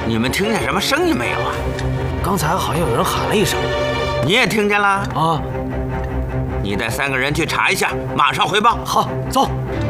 你们听见什么声音没有啊？ 刚才好像有人喊了一声。 你也听见了？ 啊， 你带3个人去查一下，马上回报。 好，走。